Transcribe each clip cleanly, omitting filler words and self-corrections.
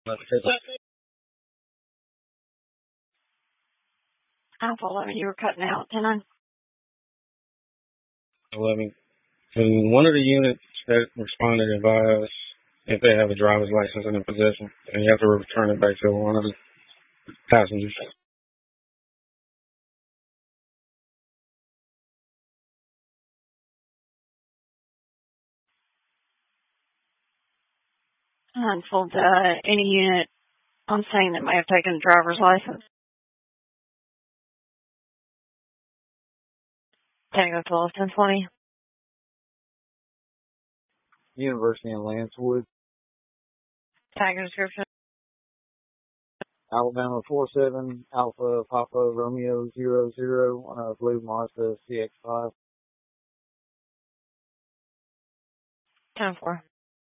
Alpha 11, you were cutting out. 10-9. 11. And one of the units that responded advised if they have a driver's license in their possession, and you have to return it back to one of the passengers. Unfold any unit on scene that may have taken a driver's license. Tango 12, 1020. University in Lancewood. Tag description. Alabama 47 Alpha Papa Romeo 00 Blue Mazda CX-5. 10-4.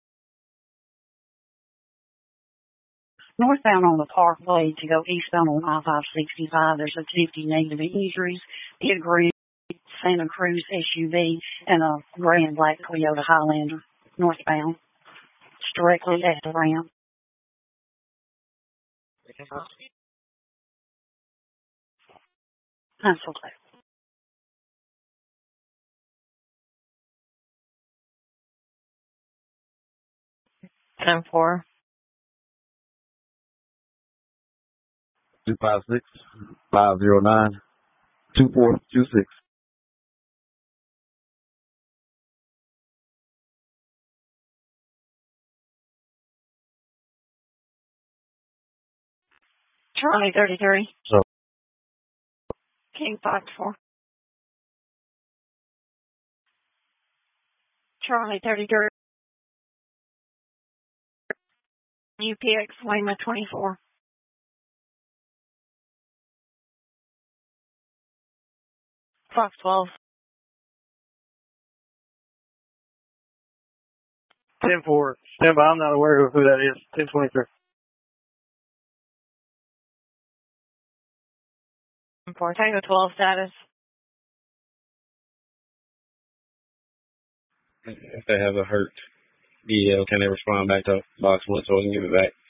Northbound on the Parkway to go eastbound on I-565, there's a 50 negative injuries. It agreed Santa Cruz SUV and a gray and black Toyota Highlander northbound. It's directly at the ramp. Cancel that. 10-4. 256-509-2426. Charlie 33. So. King 5-4. Charlie 33. UPX Lima 24. Fox 12. 10-4. Stand by. I'm not aware of who that is. 10-23. 4. Tango 12 status. If they have a hurt DL, can they respond back to box 1 so we can give it back?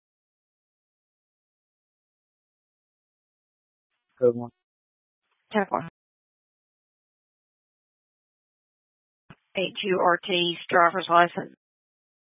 Code 1. 10-4. HURT's driver's license